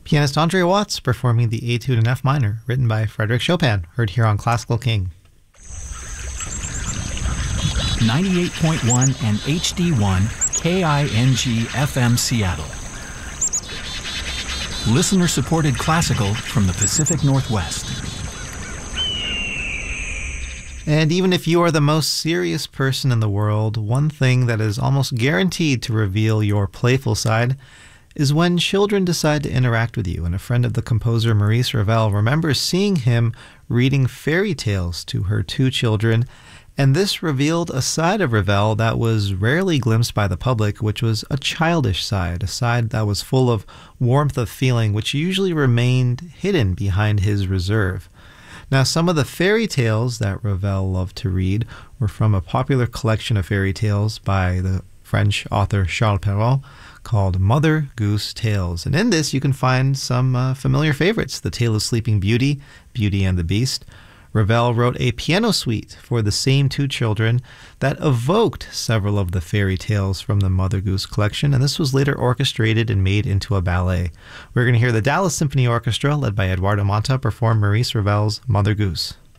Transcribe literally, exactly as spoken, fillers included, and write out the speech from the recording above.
Pianist Andre Watts performing the Etude in F minor, written by Frédéric Chopin, heard here on Classical King. ninety-eight point one and H D one K I N G F M Seattle. Listener-supported classical from the Pacific Northwest. And even if you are the most serious person in the world, one thing that is almost guaranteed to reveal your playful side is when children decide to interact with you. And a friend of the composer, Maurice Ravel, remembers seeing him reading fairy tales to her two children, and this revealed a side of Ravel that was rarely glimpsed by the public, which was a childish side, a side that was full of warmth of feeling, which usually remained hidden behind his reserve. Now, some of the fairy tales that Ravel loved to read were from a popular collection of fairy tales by the French author Charles Perrault called Mother Goose Tales. And in this, you can find some uh, familiar favorites: The Tale of Sleeping Beauty, Beauty and the Beast. Ravel wrote a piano suite for the same two children that evoked several of the fairy tales from the Mother Goose collection, and this was later orchestrated and made into a ballet. We're going to hear the Dallas Symphony Orchestra, led by Eduardo Manta, perform Maurice Ravel's Mother Goose.